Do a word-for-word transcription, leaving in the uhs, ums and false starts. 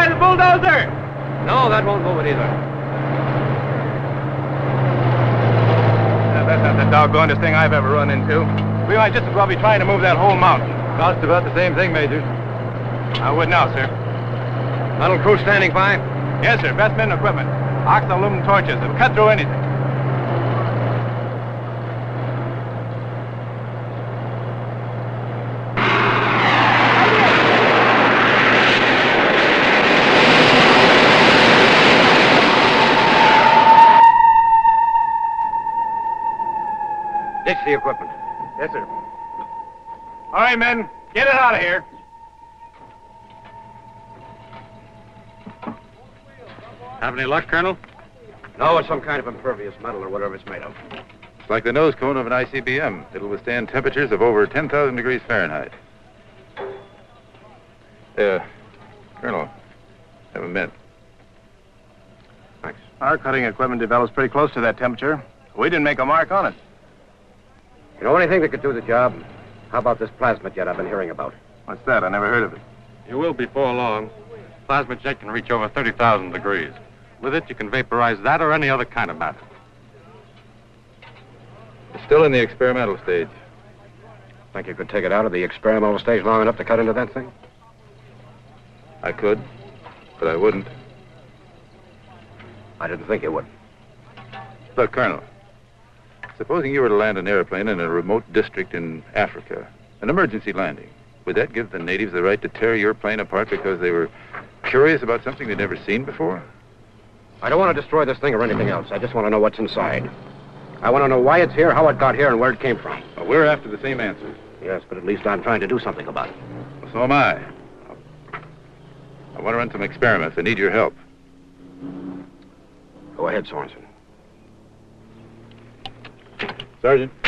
try the bulldozer? No, that won't move it either. Uh, that's not the doggonest thing I've ever run into. We might just as well be trying to move that whole mountain. Costs about the same thing, Major. I would now, sir. Metal crew standing by. Yes, sir. Best men and equipment. Ox and aluminum torches. It'll cut through anything. Ditch the equipment. Yes, sir. All right, men. Get it out of here. Have any luck, Colonel? No, it's some kind of impervious metal or whatever it's made of. It's like the nose cone of an I C B M. It'll withstand temperatures of over ten thousand degrees Fahrenheit. Uh, Colonel, have a minute. Thanks. Our cutting equipment develops pretty close to that temperature. We didn't make a mark on it. You know anything that could do the job? How about this plasma jet I've been hearing about? What's that? I never heard of it. You will before long. Plasma jet can reach over thirty thousand degrees. With it, you can vaporize that or any other kind of matter. It's still in the experimental stage. Think you could take it out of the experimental stage long enough to cut into that thing? I could, but I wouldn't. I didn't think you would. Look, Colonel, supposing you were to land an airplane in a remote district in Africa, an emergency landing, would that give the natives the right to tear your plane apart because they were curious about something they'd never seen before? I don't want to destroy this thing or anything else. I just want to know what's inside. I want to know why it's here, how it got here, and where it came from. Well, we're after the same answers. Yes, but at least I'm trying to do something about it. Well, so am I. I want to run some experiments. I need your help. Go ahead, Sorensen. Sergeant.